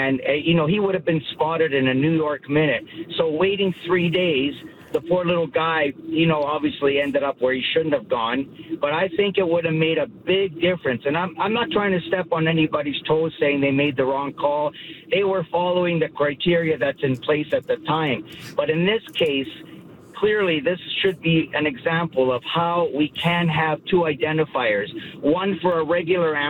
And, he would have been spotted in a New York minute. So waiting 3 days, the poor little guy, obviously ended up where he shouldn't have gone. But I think it would have made a big difference. And I'm not trying to step on anybody's toes saying they made the wrong call. They were following the criteria that's in place at the time. But in this case, clearly this should be an example of how we can have two identifiers, one for a regular